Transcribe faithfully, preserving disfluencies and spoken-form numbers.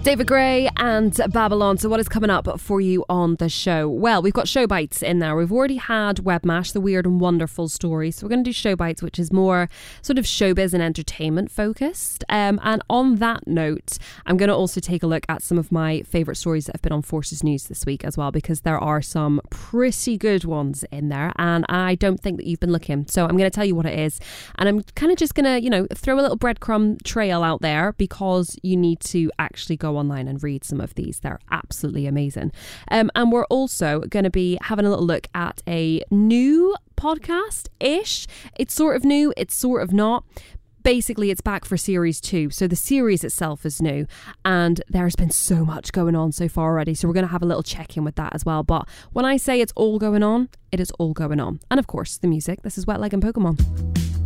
David Gray and Babylon. So what is coming up for you on the show? Well, we've got Show Bites in there. We've already had Webmash, the weird and wonderful story. So we're going to do Show Bites, which is more sort of showbiz and entertainment focused. Um, and on that note, I'm going to also take a look at some of my favourite stories that have been on Forces News this week as well, because there are some pretty good ones in there. And I don't think that you've been looking. So I'm going to tell you what it is. And I'm kind of just going to, you know, throw a little breadcrumb trail out there because you need to actually go online and read some of these. They're absolutely amazing. Um, and we're also going to be having a little look at a new podcast-ish. It's sort of new, it's sort of not. Basically, it's back for series two. So the series itself is new and there's been so much going on so far already. So we're going to have a little check-in with that as well. But when I say it's all going on, it is all going on. And of course, the music. This is Wet Leg and Pokemon.